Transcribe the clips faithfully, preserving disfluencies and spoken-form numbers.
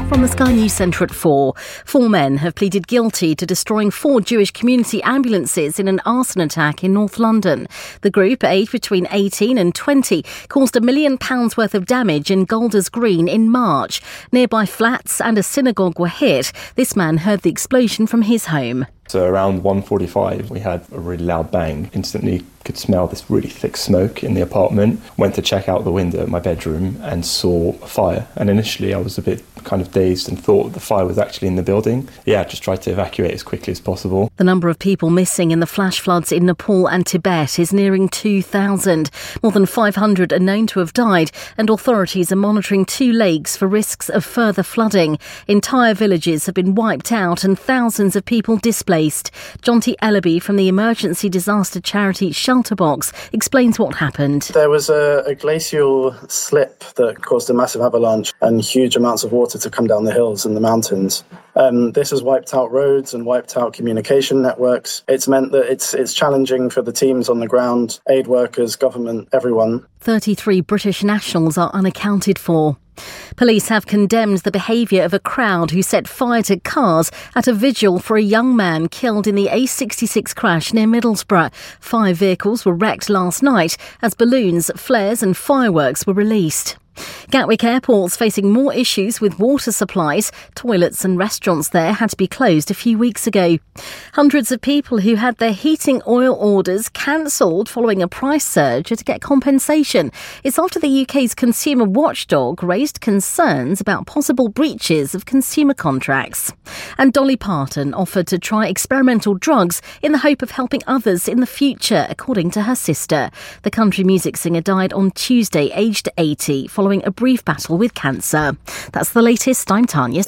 From the Sky News Centre at four, four men have pleaded guilty to destroying four Jewish community ambulances in an arson attack in North London. The group, aged between eighteen and twenty, caused a million pounds worth of damage in Golders Green in March. Nearby flats and a synagogue were hit. This man heard the explosion from his home. So around one forty-five, we had a really loud bang. Instantly could smell this really thick smoke in the apartment. Went to check out the window in my bedroom and saw a fire. And initially I was a bit kind of dazed and thought the fire was actually in the building. Yeah, just tried to evacuate as quickly as possible. The number of people missing in the flash floods in Nepal and Tibet is nearing two thousand. More than five hundred are known to have died, and authorities are monitoring two lakes for risks of further flooding. Entire villages have been wiped out and thousands of people displaced. Jonty Ellaby from the emergency disaster charity Shelterbox explains what happened. There was a, a glacial slip that caused a massive avalanche and huge amounts of water to come down the hills and the mountains. Um, this has wiped out roads and wiped out communication networks. It's meant that it's it's challenging for the teams on the ground, aid workers, government, everyone. thirty-three British nationals are unaccounted for. Police have condemned the behaviour of a crowd who set fire to cars at a vigil for a young man killed in the A sixty-six crash near Middlesbrough. Five vehicles were wrecked last night as balloons, flares and fireworks were released. Gatwick Airport's facing more issues with water supplies. Toilets and restaurants there had to be closed a few weeks ago. Hundreds of people who had their heating oil orders cancelled following a price surge are to get compensation. It's after the U K's consumer watchdog raised concerns about possible breaches of consumer contracts. And Dolly Parton offered to try experimental drugs in the hope of helping others in the future, according to her sister. The country music singer died on Tuesday, aged eighty, following a brief battle with cancer. That's the latest. I'm Tanya.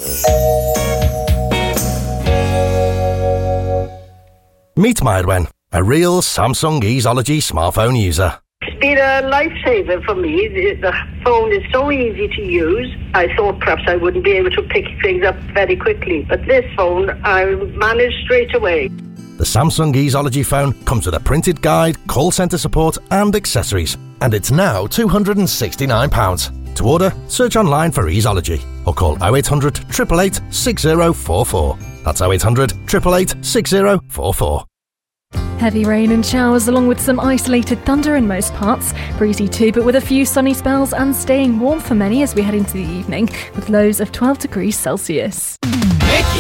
Meet Myrwen, a real Samsung Easeology smartphone user. It's been a lifesaver for me. The, the phone is so easy to use. I thought perhaps I wouldn't be able to pick things up very quickly, but this phone I managed straight away. The Samsung Easeology phone comes with a printed guide, call centre support and accessories. And it's now two hundred and sixty-nine pounds. To order, search online for Easeology or call oh eight hundred, eight eight eight, six oh four four. That's oh eight hundred, eight eight eight, six oh four four. Heavy rain and showers along with some isolated thunder in most parts. Breezy too, but with a few sunny spells and staying warm for many as we head into the evening with lows of twelve degrees Celsius.